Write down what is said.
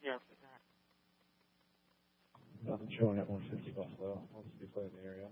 Nothing showing at 150 Buffalo. I'll just be playing the area.